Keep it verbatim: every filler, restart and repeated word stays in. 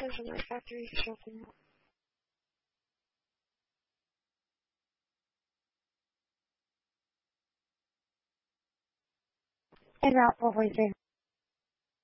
because of my factory shopping. Era po, voy